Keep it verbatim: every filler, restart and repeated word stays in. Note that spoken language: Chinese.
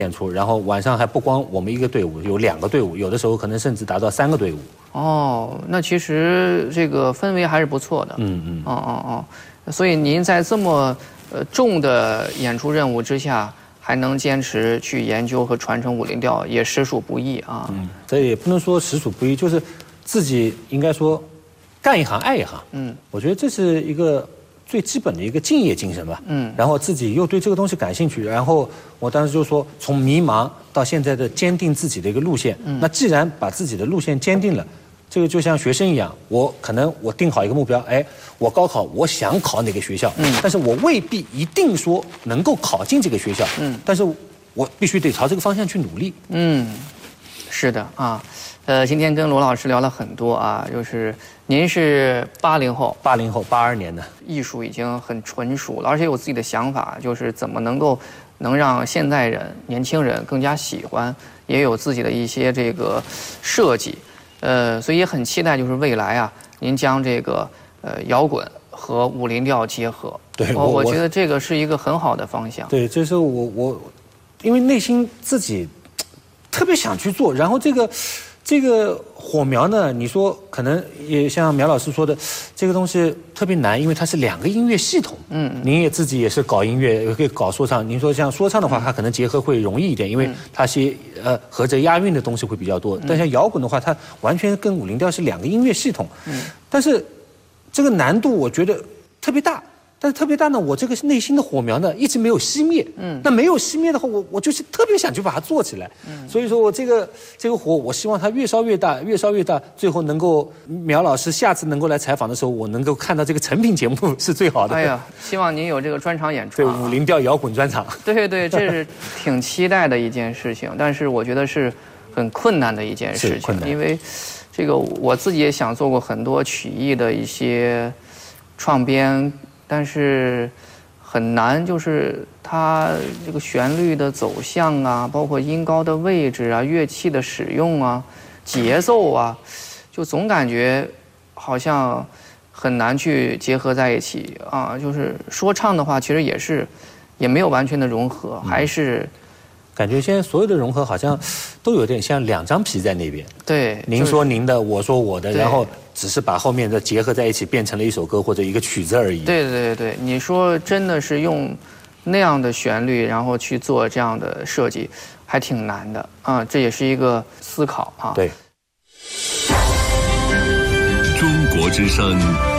演出，然后晚上还不光我们一个队伍，有两个队伍，有的时候可能甚至达到三个队伍。 哦，那其实这个氛围还是不错的。 嗯嗯。 哦哦哦，所以您在这么呃重的演出任务之下，还能坚持去研究和传承武林调，也实属不易啊。 嗯，这也不能说实属不易，就是自己应该说干一行爱一行。嗯，我觉得这是一个最基本的一个敬业精神吧。嗯，然后自己又对这个东西感兴趣，然后我当时就说，从迷茫到现在的坚定自己的一个路线。嗯，那既然把自己的路线坚定了，这个就像学生一样，我可能我定好一个目标，哎，我高考我想考哪个学校，嗯，但是我未必一定说能够考进这个学校，嗯，但是我必须得朝这个方向去努力。 嗯，是的啊，呃，今天跟罗老师聊了很多啊，就是您是八零后， 八零后，八二年的， 艺术已经很纯熟了，而且有自己的想法，就是怎么能够能让现代人、年轻人更加喜欢，也有自己的一些这个设计。呃，所以也很期待，就是未来啊，您将这个呃摇滚和武林调结合。 对， 我我觉得这个是一个很好的方向。 对，这是我我，因为内心自己特别想去做，然后这个这个火苗呢，你说可能也像苗老师说的，这个东西特别难，因为它是两个音乐系统。嗯，您也自己也是搞音乐，也可以搞说唱。您说像说唱的话，它可能结合会容易一点，因为它些呃合着押韵的东西会比较多。但像摇滚的话，它完全跟武林调是两个音乐系统。嗯，但是这个难度我觉得特别大。但是特别大呢，我这个内心的火苗呢一直没有熄灭。嗯，那没有熄灭的话，我我就是特别想去把它做起来。嗯，所以说我这个这个火，我希望它越烧越大，越烧越大，最后能够苗老师下次能够来采访的时候，我能够看到这个成品节目是最好的。 哎呀，希望您有这个专场演出。 对，武林调摇滚专场。 对对，这是挺期待的一件事情，但是我觉得是很困难的一件事情，因为这个我自己也想做过很多曲艺的一些创编。但是很难，就是它这个旋律的走向啊，包括音高的位置啊，乐器的使用啊，节奏啊，就总感觉好像很难去结合在一起啊。就是说唱的话，其实也是也没有完全的融合，还是感觉现在所有的融合好像都有点像两张皮在那边。 对， 您说您的，我说我的，然后只是把后面的结合在一起，变成了一首歌或者一个曲子而已。 对对对对，你说真的是用那样的旋律，然后去做这样的设计，还挺难的啊。这也是一个思考啊。 对。 中国之声